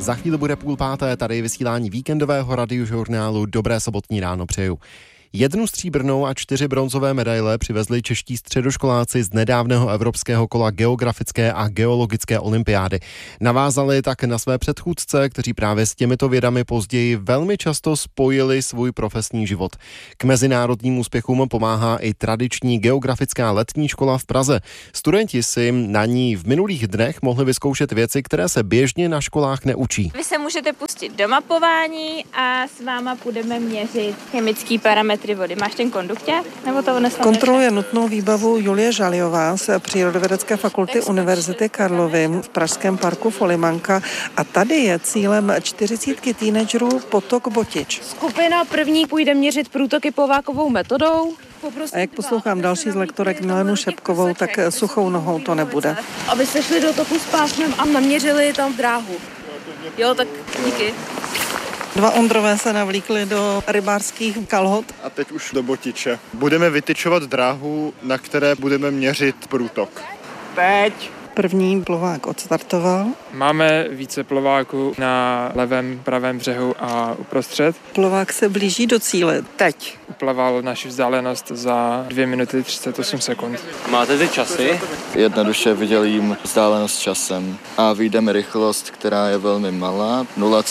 Za chvíli bude 4:30, tady vysílání víkendového radiožurnálu. Dobré sobotní ráno přeju. 1 stříbrnou a 4 bronzové medaile přivezli čeští středoškoláci z nedávného evropského kola geografické a geologické olympiády. Navázali tak na své předchůdce, kteří právě s těmito vědami později velmi často spojili svůj profesní život. K mezinárodním úspěchům pomáhá i tradiční geografická letní škola v Praze. Studenti si na ní v minulých dnech mohli vyzkoušet věci, které se běžně na školách neučí. Vy se můžete pustit do mapování a s váma budeme měřit chemický parametry vody. Máš ten kondukťák? Nebo to nesmíš? Kontroluje nutnou výbavu Julie Žaliová z Přírodovědecké fakulty Univerzity Karlovy v pražském parku Folimanka. A tady je cílem 40 teenagerů potok Botič. Skupina první půjde měřit průtoky Povákovou metodou. A jak poslouchám další z lektorek Milenu Šepkovou, tak suchou nohou to nebude. Aby se šli do toku s pásmem a naměřili tam dráhu. Jo, tak díky. 2 Ondrové se navlíkli do rybářských kalhot. A teď už do Botiče. Budeme vytyčovat dráhu, na které budeme měřit průtok. Teď! První plovák odstartoval. Máme více plováků na levém, pravém břehu a uprostřed. Plovák se blíží do cíle. Teď. Uplaval naši vzdálenost za 2 minuty 38 sekund. Máte ty časy? Jednoduše vydělím vzdálenost časem a vyjdeme rychlost, která je velmi malá,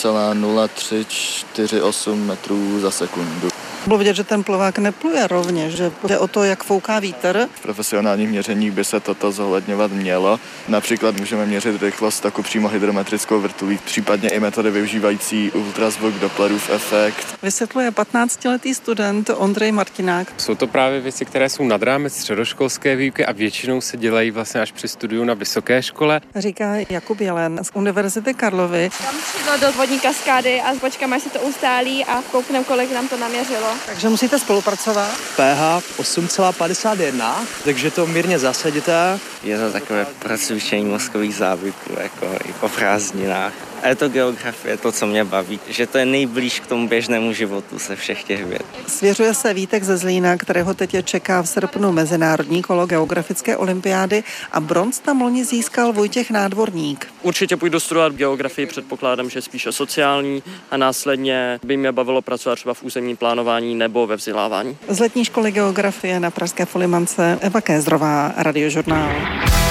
0,0348 metrů za sekundu. Bylo vidět, že ten plovák nepluje rovně, že jde o to, jak fouká vítr. V profesionálních měřeních by se toto zohledňovat mělo. Například můžeme měřit rychlost toku přímo hydrometrickou vrtulí, případně i metody využívající ultrazvuk, Dopplerův efekt. Vysvětluje 15letý student Ondřej Martinák. Jsou to právě věci, které jsou nad rámec středoškolské výuky a většinou se dělají vlastně až při studiu na vysoké škole. Říká Jakub Jelen z Univerzity Karlovy. Tam šlo do vodní kaskády a počkáme, až se to ustálí a koukneme, kolik nám to naměřilo. Takže musíte spolupracovat. pH 8,51, takže to mírně zasadíte. Je to takové procvičení mozkových závyků, jako i po prázdninách. A je to geografie, to, co mě baví, že to je nejblíž k tomu běžnému životu se všech těch věd. Svěřuje se Vítek ze Zlína, kterého teď čeká v srpnu mezinárodní kolo geografické olympiády a bronz tam loni získal Vojtěch Nádvorník. Určitě půjdu studovat geografii, předpokládám, že spíše sociální a následně by mě bavilo pracovat třeba v územním plánování nebo ve vzdělávání. Z letní školy geografie na pražské Folimance Eva Kézrová, Radiožurnál.